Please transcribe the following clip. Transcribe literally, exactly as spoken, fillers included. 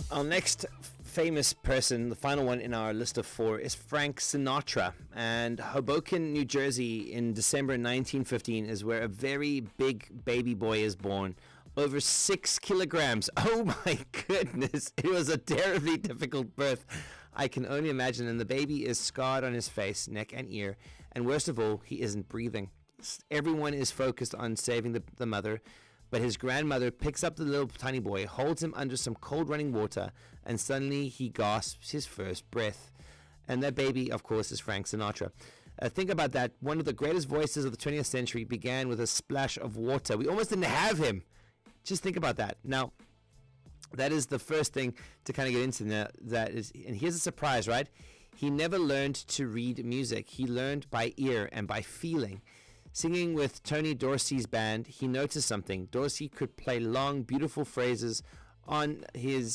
Our next famous person, the final one in our list of four, is Frank Sinatra. And Hoboken, New Jersey, in December nineteen fifteen, is where a very big baby boy is born. Over six kilograms. Oh my goodness. It was a terribly difficult birth. I can only imagine. And the baby is scarred on his face, neck, and ear. And worst of all, he isn't breathing. Everyone is focused on saving the, the mother. But his grandmother picks up the little tiny boy, holds him under some cold running water, and suddenly he gasps his first breath. And that baby, of course, is Frank Sinatra. Uh, think about that. One of the greatest voices of the twentieth century began with a splash of water. We almost didn't have him. Just think about that. Now, that is the first thing to kind of get into now, that is, and here's a surprise, right? He never learned to read music. He learned by ear and by feeling. Singing with Tony Dorsey's band, he noticed something. Dorsey could play long, beautiful phrases on his